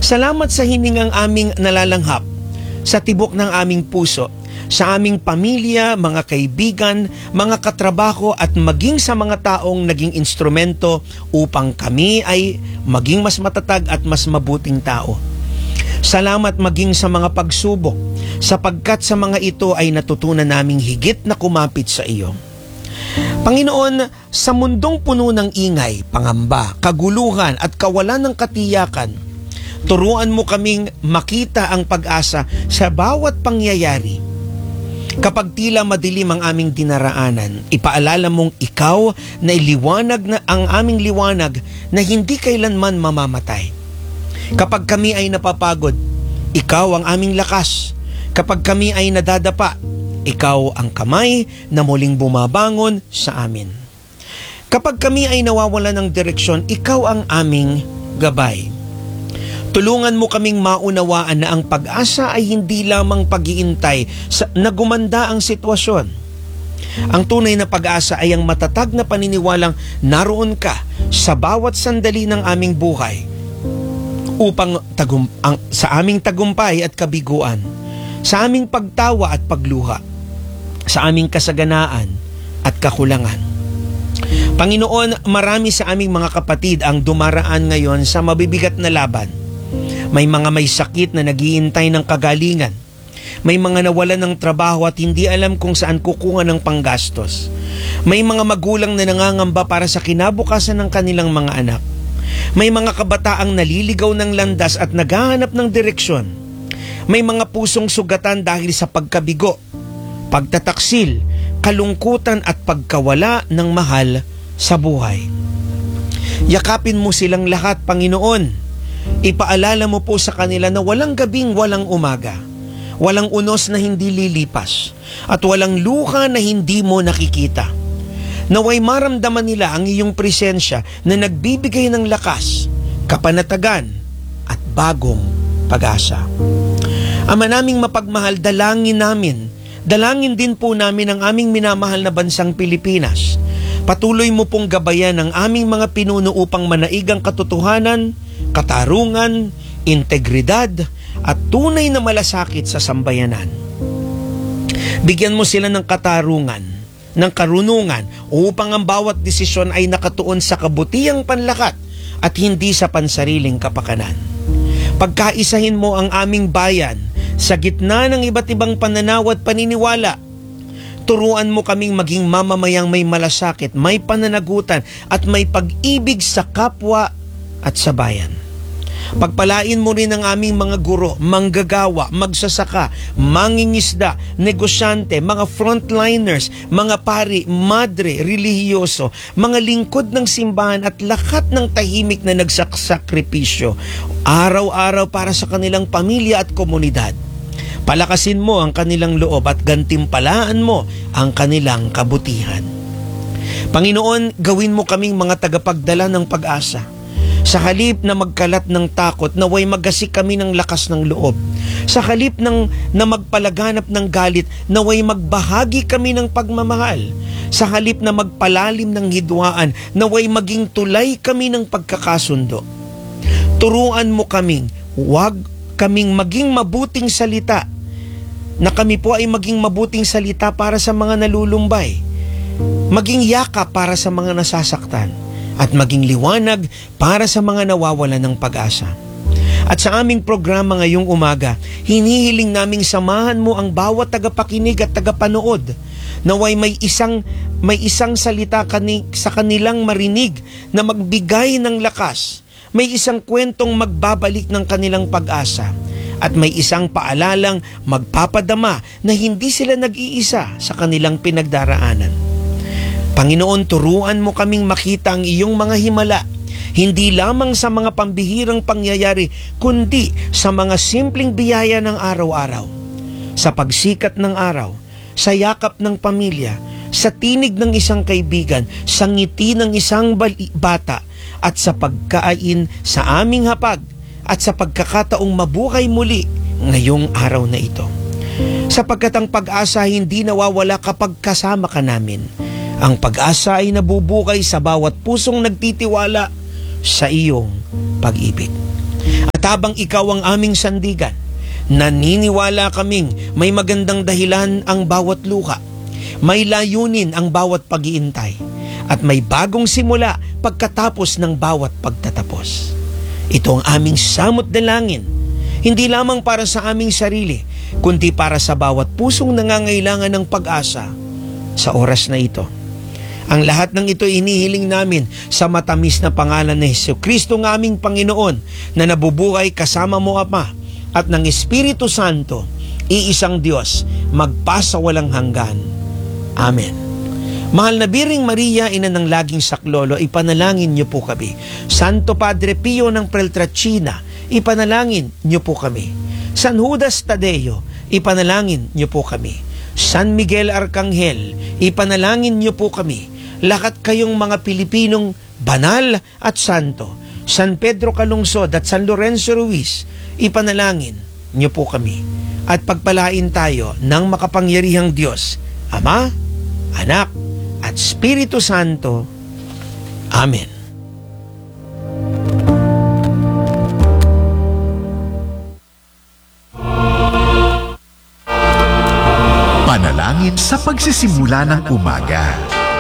Salamat sa hiningang aming nalalanghap, sa tibok ng aming puso, sa aming pamilya, mga kaibigan, mga katrabaho at maging sa mga taong naging instrumento upang kami ay maging mas matatag at mas mabuting tao. Salamat maging sa mga pagsubok, sapagkat sa mga ito ay natutunan naming higit na kumapit sa iyo. Panginoon, sa mundong puno ng ingay, pangamba, kaguluhan at kawalan ng katiyakan, turuan mo kaming makita ang pag-asa sa bawat pangyayari. Kapag tila madilim ang aming dinaraanan, ipaalala mong ikaw na iliwanag na ang aming liwanag na hindi kailanman mamamatay. Kapag kami ay napapagod, ikaw ang aming lakas. Kapag kami ay nadadapa, ikaw ang kamay na muling bumabangon sa amin. Kapag kami ay nawawalan ng direksyon, ikaw ang aming gabay. Tulungan mo kaming maunawaan na ang pag-asa ay hindi lamang pag-iintay na gumanda ang sitwasyon. Ang tunay na pag-asa ay ang matatag na paniniwalang naroon ka sa bawat sandali ng aming buhay upang sa aming tagumpay at kabiguan, sa aming pagtawa at pagluha, sa aming kasaganaan at kakulangan. Panginoon, marami sa aming mga kapatid ang dumaraan ngayon sa mabibigat na laban. May mga may sakit na naghihintay ng kagalingan. May mga nawalan ng trabaho at hindi alam kung saan kukuha ng panggastos. May mga magulang na nangangamba para sa kinabukasan ng kanilang mga anak. May mga kabataang naliligaw ng landas at naghahanap ng direksyon. May mga pusong sugatan dahil sa pagkabigo, pagtataksil, kalungkutan at pagkawala ng mahal sa buhay. Yakapin mo silang lahat, Panginoon. Ipaalala mo po sa kanila na walang gabing walang umaga, walang unos na hindi lilipas, at walang luha na hindi mo nakikita. Naway maramdaman nila ang iyong presensya na nagbibigay ng lakas, kapanatagan at bagong pag-asa. Ama naming mapagmahal, dalangin din po namin ang aming minamahal na bansang Pilipinas. Patuloy mo pong gabayan ang aming mga pinuno upang manaig ang katotohanan, katarungan, integridad at tunay na malasakit sa sambayanan. Bigyan mo sila ng katarungan, ng karunungan upang ang bawat desisyon ay nakatuon sa kabutihang panlakat at hindi sa pansariling kapakanan. Pagkaisahin mo ang aming bayan sa gitna ng iba't ibang pananaw at paniniwala. Turuan mo kaming maging mamamayang may malasakit, may pananagutan at may pag-ibig sa kapwa at sa bayan. Pagpalain mo rin ang aming mga guro, manggagawa, magsasaka, mangingisda, negosyante, mga frontliners, mga pari, madre, relihiyoso, mga lingkod ng simbahan at lahat ng tahimik na nagsakripisyo, araw-araw para sa kanilang pamilya at komunidad. Palakasin mo ang kanilang loob at gantimpalaan mo ang kanilang kabutihan. Panginoon, gawin mo kaming mga tagapagdala ng pag-asa. Sa halip na magkalat ng takot, naway magasik kami ng lakas ng loob. Sa halip na magpalaganap ng galit, naway magbahagi kami ng pagmamahal. Sa halip na magpalalim ng hidwaan, naway maging tulay kami ng pagkakasundo. Turuan mo kaming, huwag kaming maging mabuting salita, na kami po ay maging mabuting salita para sa mga nalulumbay, maging yakap para sa mga nasasaktan, at maging liwanag para sa mga nawawalan ng pag-asa. At sa aming programa ngayong umaga, hinihiling naming samahan mo ang bawat tagapakinig at tagapanood, naway may isang salita sa kanilang marinig na magbigay ng lakas, may isang kwentong magbabalik ng kanilang pag-asa, at may isang paalalang magpapadama na hindi sila nag-iisa sa kanilang pinagdaraanan. Panginoon, turuan mo kaming makita ang iyong mga himala, hindi lamang sa mga pambihirang pangyayari, kundi sa mga simpleng biyaya ng araw-araw. Sa pagsikat ng araw, sa yakap ng pamilya, sa tinig ng isang kaibigan, sa ngiti ng isang bata, at sa pagkain sa aming hapag, at sa pagkakataong mabuhay muli ngayong araw na ito. Sapagkat ang pag-asa hindi nawawala kapag kasama ka namin. Ang pag-asa ay nabubuhay sa bawat pusong nagtitiwala sa iyong pag-ibig. At habang ikaw ang aming sandigan, naniniwala kaming may magandang dahilan ang bawat luha, may layunin ang bawat pag-iintay, at may bagong simula pagkatapos ng bawat pagtatapos. Ito ang aming samot dalangin, hindi lamang para sa aming sarili, kundi para sa bawat pusong nangangailangan ng pag-asa sa oras na ito. Ang lahat ng ito inihiling namin sa matamis na pangalan ni Jesucristo ng aming Panginoon na nabubuhay kasama mo, Ama, at ng Espiritu Santo, iisang Diyos, magpasa walang hanggan. Amen. Mahal na Biring Maria, ina ng laging saklolo, ipanalangin niyo po kami. Santo Padre Pio ng Peltrachina, ipanalangin niyo po kami. San Judas Tadeo, ipanalangin niyo po kami. San Miguel Arcangel, ipanalangin niyo po kami. Lahat kayong mga Pilipinong banal at santo, San Pedro Calungsod at San Lorenzo Ruiz, ipanalangin niyo po kami. At pagpalain tayo ng makapangyarihang Diyos, Ama, Anak, at Espiritu Santo. Amen. Panalangin sa pagsisimula ng umaga.